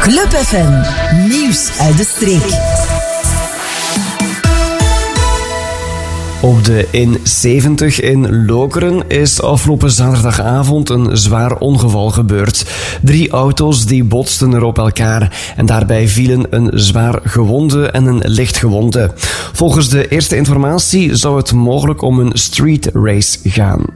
Club FM, nieuws uit de streek. Op de N70 in Lokeren is afgelopen zaterdagavond een zwaar ongeval gebeurd. 3 auto's die botsten er op elkaar en daarbij vielen een zwaar gewonde en een licht gewonde. Volgens de eerste informatie zou het mogelijk om een street race gaan.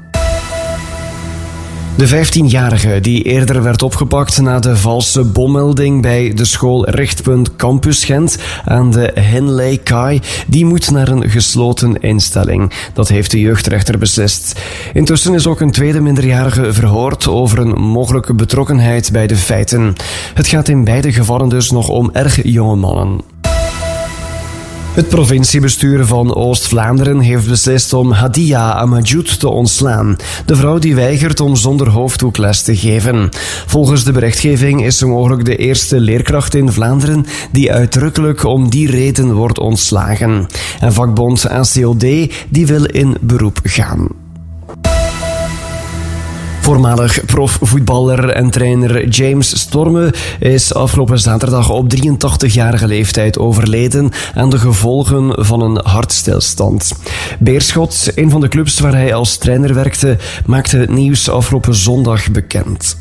De 15-jarige die eerder werd opgepakt na de valse bommelding bij de school Richtpunt Campus Gent aan de Henley Kaai, die moet naar een gesloten instelling. Dat heeft de jeugdrechter beslist. Intussen is ook een tweede minderjarige verhoord over een mogelijke betrokkenheid bij de feiten. Het gaat in beide gevallen dus nog om erg jonge mannen. Het provinciebestuur van Oost-Vlaanderen heeft beslist om Hadia Amadjoud te ontslaan. De vrouw die weigert om zonder hoofddoek les te geven. Volgens de berichtgeving is ze mogelijk de eerste leerkracht in Vlaanderen die uitdrukkelijk om die reden wordt ontslagen. En vakbond ACOD die wil in beroep gaan. Voormalig profvoetballer en trainer James Storme is afgelopen zaterdag op 83-jarige leeftijd overleden aan de gevolgen van een hartstilstand. Beerschot, een van de clubs waar hij als trainer werkte, maakte het nieuws afgelopen zondag bekend.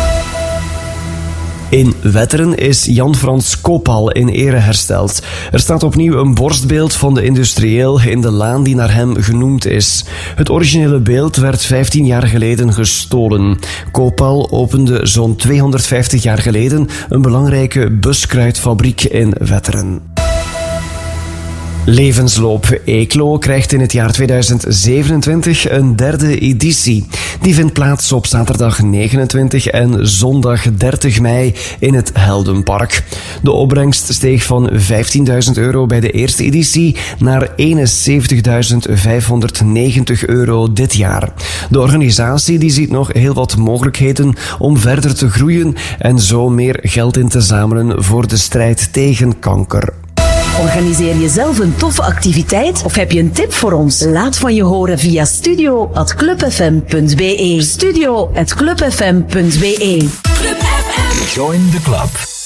In Wetteren is Jan Frans Kopal in ere hersteld. Er staat opnieuw een borstbeeld van de industrieel in de laan die naar hem genoemd is. Het originele beeld werd 15 jaar geleden gestolen. Kopal opende zo'n 250 jaar geleden een belangrijke buskruidfabriek in Wetteren. Levensloop Eeklo krijgt in het jaar 2027 een 3e editie. Die vindt plaats op zaterdag 29 en zondag 30 mei in het Heldenpark. De opbrengst steeg van €15.000 bij de eerste editie naar €71.590 dit jaar. De organisatie die ziet nog heel wat mogelijkheden om verder te groeien en zo meer geld in te zamelen voor de strijd tegen kanker. Organiseer je zelf een toffe activiteit of heb je een tip voor ons? Laat van je horen via studio@clubfm.be. Studio@clubfm.be. Club FM. Join the club.